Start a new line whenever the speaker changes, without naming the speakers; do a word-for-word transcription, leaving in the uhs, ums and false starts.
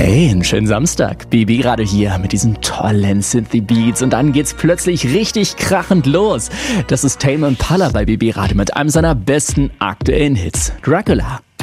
Hey, einen schönen Samstag. B B Radio hier mit diesen tollen Synthy-Beats und dann geht's plötzlich richtig krachend los. Das ist Tame Impala bei B B Radio mit einem seiner besten aktuellen Hits, Dracula.